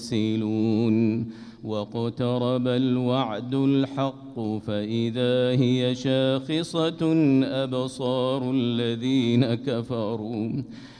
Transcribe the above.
يرسلون واقترب الوعد الحق فإذا هي شاخصة أبصار الذين كفروا